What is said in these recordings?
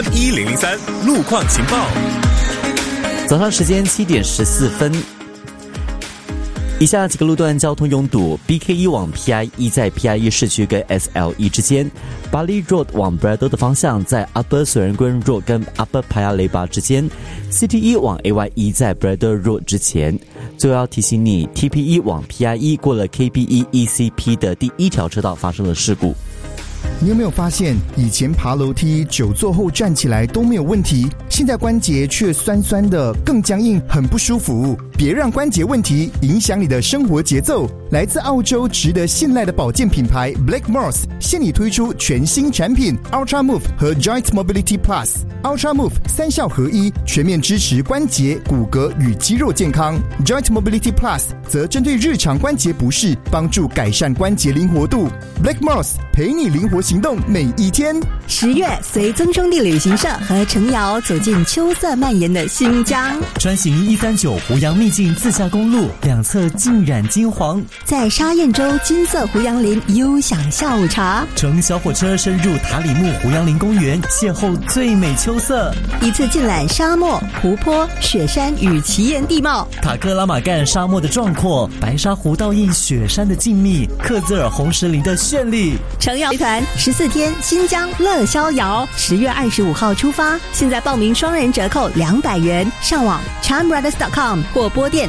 1003路况情报。 早上时间7点14分。以下几个路段交通拥堵 ：BK1 往 PI1 在 PI1 市区跟 SLE 之间 ，Bali Road 往 Braddell 的方向在 Upper Serangoon Road 跟 Upper Paya Lebar 之间 ，CT1 往 AY1 在 Braddell Road 之前。最后要提醒你 ，TP1 往 PI1 过了 KP1 ECP 的第1条车道发生了事故。 你有没有发现，以前爬楼梯久坐后站起来都没有问题，现在关节却酸酸的，更僵硬，很不舒服。别让关节问题影响你的生活节奏。来自澳洲值得信赖的保健品牌 Blackmores 现已推出全新产品 Ultra Move 和 Joint Mobility Plus。Ultra Move 3效合一，全面支持关节、骨骼与肌肉健康。Joint Mobility Plus 则针对日常关节不适，帮助改善关节灵活度。Blackmores 陪你灵活行动每一天。 10月，随曾兄弟旅行社和程瑶走进秋色蔓延的新疆， 专行139湖阳秘境自驾公路，两侧浸染金黄， 在沙堰洲金色湖杨林悠享下午茶， 乘小火车深入塔里木湖杨林公园，邂逅最美秋色， 一次尽览沙漠、湖泊、雪山与奇岩地貌， 塔克拉玛干沙漠的壮阔，白沙湖倒映雪山的静谧，克孜尔红石林的绚丽。 程瑶集团14天新疆乐逍遥，10月25号出发，现在报名双人折扣200元，上网 charmbrothers.com 或拨电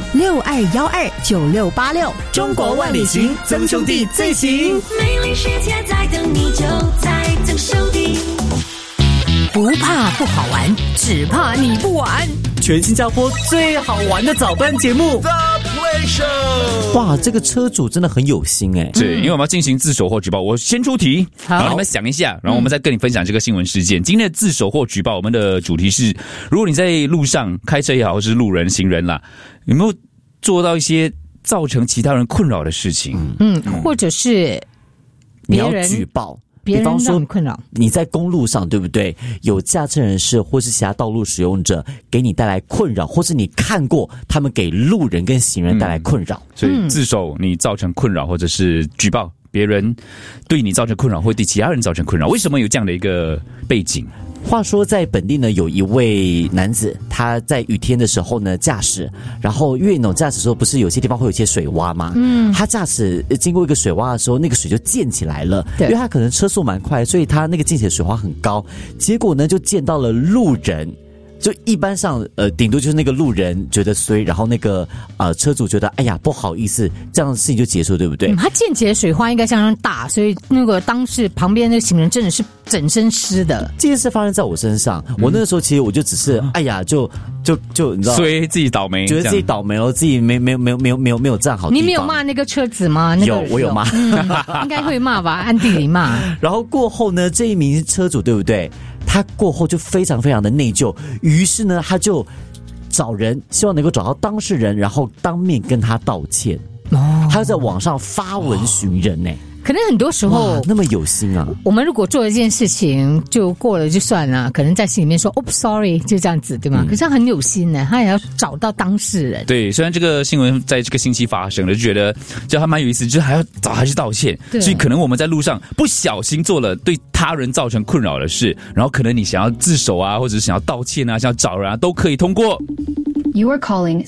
62129686。 中国万里行，曾兄弟最行。 美丽世界在等你，就在曾兄弟。 不怕不好玩，只怕你不玩。 全新加坡最好玩的早班节目 The Play Show。 哇，这个车主真的很有心哎。 是因为我们要进行自首或举报，我先出题，然后你们想一下，然后我们再跟你分享这个新闻事件。今天的自首或举报，我们的主题是：如果你在路上开车也好，或是路人、行人啦，有没有做到一些造成其他人困扰的事情？ 或者是你要举报。 别人比方说让你困扰， 你在公路上，对不对？有驾车人士或是其他道路使用者给你带来困扰，或是你看过他们给路人跟行人带来困扰， 所以自首你造成困扰，或者是举报别人对你造成困扰，或对其他人造成困扰，为什么有这样的一个背景？ 话说在本地呢，有一位男子，他在雨天的时候呢驾驶，然后因为那种驾驶的时候不是有些地方会有一些水洼吗？他驾驶经过一个水洼的时候，那个水就溅起来了，因为他可能车速蛮快，所以他那个溅起的水洼很高，结果呢就溅到了路人。就一般上顶多就是那个路人觉得衰，然后那个车主觉得哎呀不好意思，这样的事情就结束，对不对？ 他溅起的水花应该相当大，所以那个当时旁边那个行人真的是整身湿的。 这件事发生在我身上，我那个时候其实我就只是哎呀就你知道， 衰自己倒霉， 觉得自己倒霉了，自己没有站好地方。 你没有骂那个车子吗？那个有，我有骂， 应该会骂吧，暗地里骂。 然后过后呢，这一名车主对不对？他过后就非常非常的内疚，于是呢，他就找人，希望能够找到当事人，然后当面跟他道歉。他就在网上发文寻人呢。 可能很多时候那么有心啊！ 我们如果做一件事情就过了就算了，可能在心里面说 "Oh sorry" 就这样子，对吗？可是他很有心呢，他也要找到当事人。 对，虽然这个新闻在这个星期发生了，就觉得就还蛮有意思，就是还要找他去道歉。所以可能我们在路上不小心做了对他人造成困扰的事，然后可能你想要自首啊，或者是想要道歉啊，想要找人啊，都可以通过。 You are calling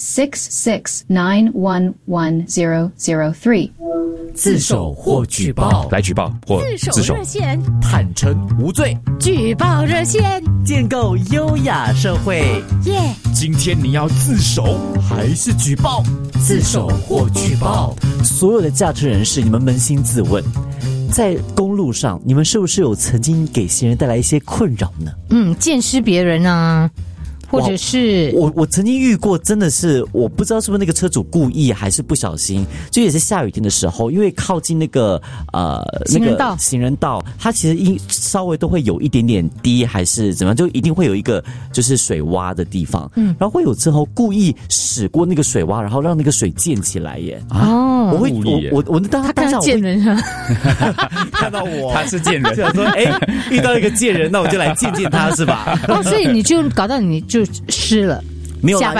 6691103. 自首或举报， 来举报或自首。 热线坦诚无罪， 举报热线建构优雅社会。 耶！ 今天你要自首还是举报？ 自首或举报。 所有的驾车人士，你们扪心自问，在公路上，你们是不是有曾经给行人带来一些困扰呢？ 见识别人啊。或者是我曾经遇过，真的是我不知道是不是那个车主故意还是不小心，就也是下雨天的时候，因为靠近那个行人道，它其实稍微都会有一点点低，还是怎么样，就一定会有一个就是水洼的地方，然后会有之后故意驶过那个水洼，然后让那个水溅起来耶。我会我当下见人啊， 看到我他是见人， 想说遇到一个贱人，那我就来见他是吧？ 所以你就搞到你就湿了。 没有啦，